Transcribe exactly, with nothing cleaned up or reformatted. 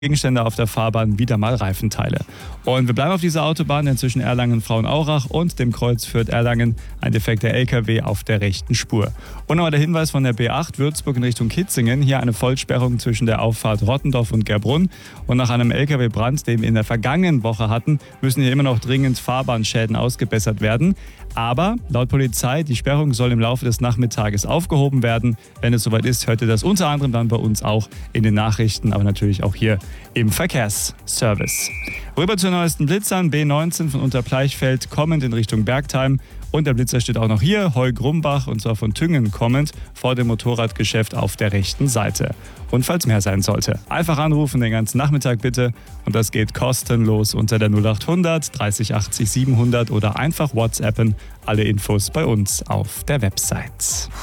Gegenstände auf der Fahrbahn, wieder mal Reifenteile. Und wir bleiben auf dieser Autobahn, denn zwischen Erlangen-Frauenaurach und dem Kreuz Fürth-Erlangen ein defekter L K W auf der rechten Spur. Und nochmal der Hinweis von der B acht Würzburg in Richtung Kitzingen. Hier eine Vollsperrung zwischen der Auffahrt Rottendorf und Gerbrunn. Und nach einem L K W-Brand, den wir in der vergangenen Woche hatten, müssen hier immer noch dringend Fahrbahnschäden ausgebessert werden. Aber laut Polizei, die Sperrung soll im Laufe des Nachmittages aufgehoben werden. Wenn es soweit ist, hört ihr das unter anderem dann bei uns auch in den Nachrichten, aber natürlich auch hier im Verkehrsservice. Rüber zu neuesten Blitzern. B neunzehn von Unterbleichfeld kommend in Richtung Bergtheim. Und der Blitzer steht auch noch hier, Heugrumbach, und zwar von Tüngen kommend, vor dem Motorradgeschäft auf der rechten Seite. Und falls mehr sein sollte, einfach anrufen den ganzen Nachmittag bitte. Und das geht kostenlos unter der null acht hundert dreißig achtzig siebenhundert oder einfach WhatsAppen. Alle Infos bei uns auf der Website.